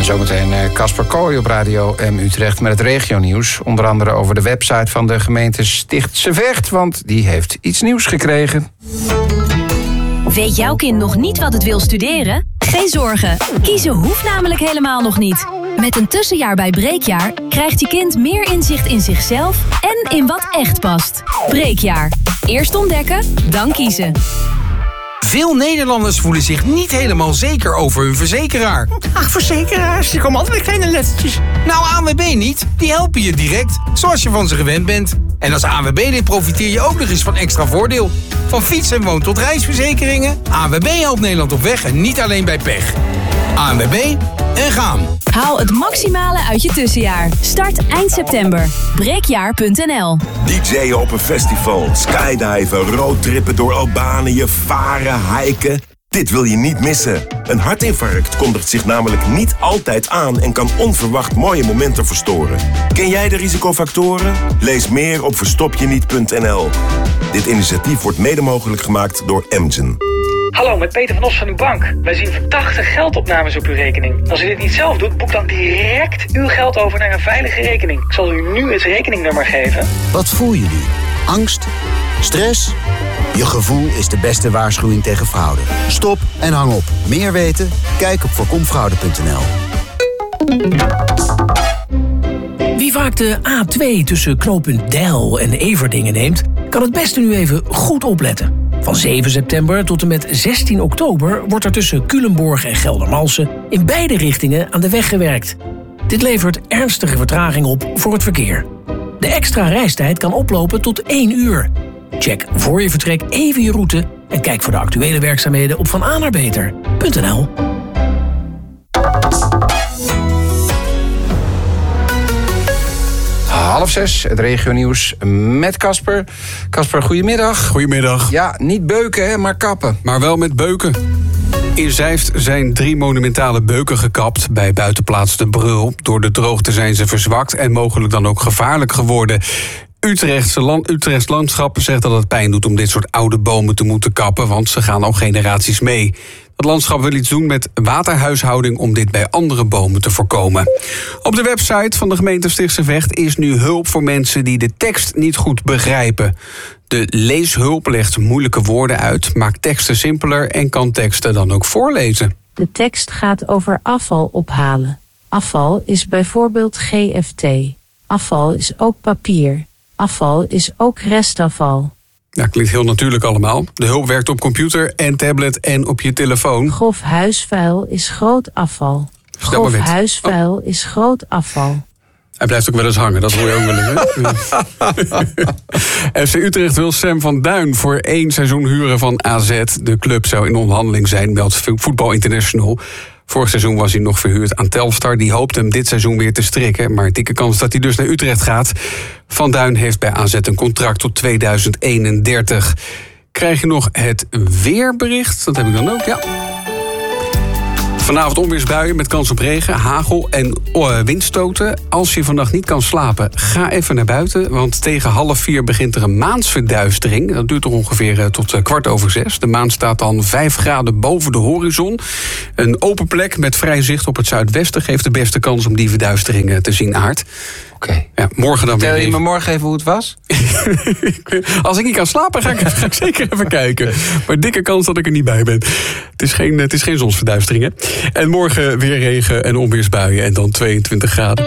Zometeen Casper Kooi op Radio M Utrecht met het regionieuws. Onder andere over de website van de gemeente Stichtse Vecht, want die heeft iets nieuws gekregen. Weet jouw kind nog niet wat het wil studeren? Geen zorgen, kiezen hoeft namelijk helemaal nog niet. Met een tussenjaar bij Breekjaar krijgt je kind meer inzicht in zichzelf en in wat echt past. Breekjaar. Eerst ontdekken, dan kiezen. Veel Nederlanders voelen zich niet helemaal zeker over hun verzekeraar. Ach, verzekeraars, die komen altijd met kleine lettertjes. Nou, ANWB niet. Die helpen je direct, zoals je van ze gewend bent. En als ANWB-lid profiteer je ook nog eens van extra voordeel. Van fiets- en woon- tot reisverzekeringen. ANWB helpt Nederland op weg en niet alleen bij pech. ANWB en gaan. Haal het maximale uit je tussenjaar. Start eind september. Breekjaar.nl. DJ'en op een festival, skydiven, roadtrippen door Albanië, varen, hiken. Dit wil je niet missen. Een hartinfarct kondigt zich namelijk niet altijd aan en kan onverwacht mooie momenten verstoren. Ken jij de risicofactoren? Lees meer op verstopjeniet.nl. Dit initiatief wordt mede mogelijk gemaakt door Amgen. Hallo, met Peter van Os van uw bank. Wij zien verdachte geldopnames op uw rekening. Als u dit niet zelf doet, boek dan direct uw geld over naar een veilige rekening. Ik zal u nu het rekeningnummer geven. Wat voel je nu? Angst? Stress? Je gevoel is de beste waarschuwing tegen fraude. Stop en hang op. Meer weten? Kijk op voorkomfraude.nl. Wie vaak de A2 tussen knooppunt Deil en Everdingen neemt, kan het beste nu even goed opletten. Van 7 september tot en met 16 oktober wordt er tussen Culemborg en Geldermalsen in beide richtingen aan de weg gewerkt. Dit levert ernstige vertraging op voor het verkeer. De extra reistijd kan oplopen tot 1 uur. Check voor je vertrek even je route en kijk voor de actuele werkzaamheden op vanaannaarbeter.nl. Half 6, het regionieuws met Casper. Casper, goedemiddag. Goedemiddag. Ja, niet beuken, hè, maar kappen. Maar wel met beuken. In Zeist zijn 3 monumentale beuken gekapt bij buitenplaats De Brul. Door de droogte zijn ze verzwakt en mogelijk dan ook gevaarlijk geworden. Utrechts Landschap zegt dat het pijn doet om dit soort oude bomen te moeten kappen, want ze gaan al generaties mee. Het landschap wil iets doen met waterhuishouding om dit bij andere bomen te voorkomen. Op de website van de gemeente Stichtse Vecht is nu hulp voor mensen die de tekst niet goed begrijpen. De leeshulp legt moeilijke woorden uit, maakt teksten simpeler en kan teksten dan ook voorlezen. De tekst gaat over afval ophalen. Afval is bijvoorbeeld GFT. Afval is ook papier. Afval is ook restafval. Ja, klinkt heel natuurlijk allemaal. De hulp werkt op computer en tablet en op je telefoon. Grof huisvuil is groot afval. Grof huisvuil is groot afval. Hij blijft ook wel eens hangen, dat hoor je ook wel eens. FC Utrecht wil Sam van Duin voor 1 seizoen huren van AZ. De club zou in onderhandeling zijn, meldt Voetbal International. Vorig seizoen was hij nog verhuurd aan Telstar. Die hoopt hem dit seizoen weer te strikken. Maar dikke kans dat hij dus naar Utrecht gaat. Van Duin heeft bij AZ een contract tot 2031. Krijg je nog het weerbericht? Dat heb ik dan ook, ja. Vanavond onweersbuien met kans op regen, hagel en windstoten. Als je vannacht niet kan slapen, ga even naar buiten. Want tegen 3:30 begint er een maansverduistering. Dat duurt toch ongeveer tot 5:15. De maan staat dan 5 graden boven de horizon. Een open plek met vrij zicht op het zuidwesten geeft de beste kans om die verduistering te zien, Aart. Oké. Ja, morgen dan weer. Vertel je me morgen even hoe het was? Als ik niet kan slapen, ga ik zeker even kijken. Maar dikke kans dat ik er niet bij ben. Het is geen zonsverduistering, hè? En morgen weer regen en onweersbuien en dan 22 graden.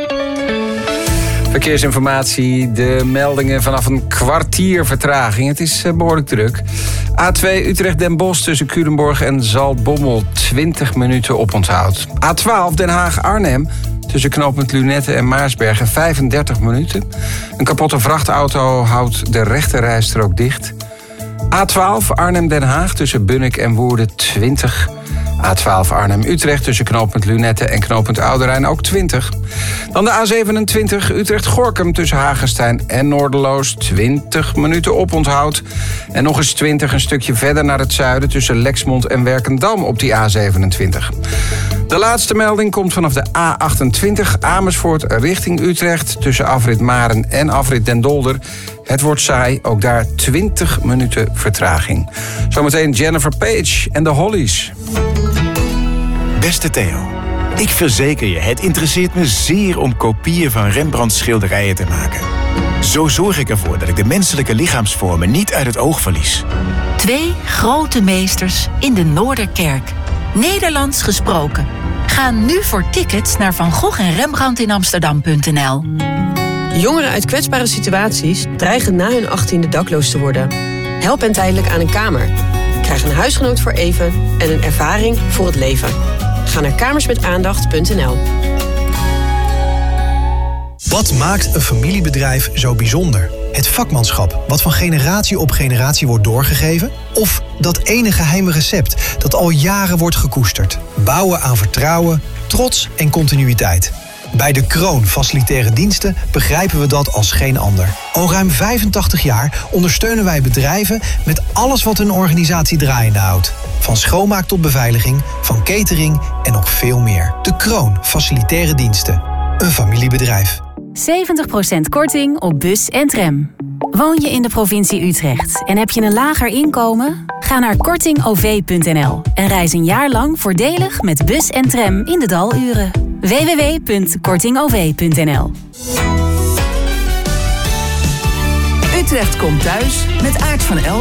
Verkeersinformatie, de meldingen vanaf een kwartier vertraging. Het is behoorlijk druk. A2 Utrecht-Den Bosch tussen Culemborg en Zaltbommel 20 minuten oponthoud. A12 Den Haag-Arnhem tussen knooppunt Lunette en Maarsbergen 35 minuten. Een kapotte vrachtauto houdt de rechterrijstrook dicht. A12 Arnhem-Den Haag tussen Bunnik en Woerden 20. A12 Arnhem-Utrecht tussen knooppunt Lunette en knooppunt Oude Rijn ook 20. Dan de A27 Utrecht-Gorkum tussen Hagestein en Noorderloos 20 minuten oponthoud. En nog eens 20 een stukje verder naar het zuiden tussen Lexmond en Werkendam op die A27. De laatste melding komt vanaf de A28 Amersfoort richting Utrecht tussen afrit Maren en afrit Den Dolder. Het wordt saai, ook daar 20 minuten vertraging. Zometeen Jennifer Page en de Hollies. Beste Theo, Ik verzeker je, het interesseert me zeer om kopieën van Rembrandts schilderijen te maken. Zo zorg ik ervoor dat ik de menselijke lichaamsvormen niet uit het oog verlies. 2 grote meesters in de Noorderkerk. Nederlands gesproken. Ga nu voor tickets naar Van Gogh en Rembrandt in Amsterdam.nl. Jongeren uit kwetsbare situaties dreigen na hun 18e dakloos te worden. Help hen tijdelijk aan een kamer. Krijg een huisgenoot voor even en een ervaring voor het leven. Ga naar kamersmetaandacht.nl. Wat maakt een familiebedrijf zo bijzonder? Het vakmanschap, wat van generatie op generatie wordt doorgegeven? Of dat ene geheime recept dat al jaren wordt gekoesterd? Bouwen aan vertrouwen, trots en continuïteit. Bij De Kroon Facilitaire Diensten begrijpen we dat als geen ander. Al ruim 85 jaar ondersteunen wij bedrijven met alles wat een organisatie draaiende houdt. Van schoonmaak tot beveiliging, van catering en nog veel meer. De Kroon Facilitaire Diensten. Een familiebedrijf. 70% korting op bus en tram. Woon je in de provincie Utrecht en heb je een lager inkomen? Ga naar kortingov.nl en reis een jaar lang voordelig met bus en tram in de daluren. www.kortingov.nl. Utrecht komt thuis met Aart van Elk.